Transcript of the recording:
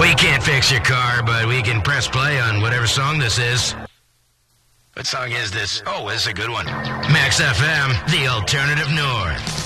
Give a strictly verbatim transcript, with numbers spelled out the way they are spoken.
We can't fix your car, but we can press play on whatever song this is. What song is this? Oh, this is a good one. Max F M, the alternative north.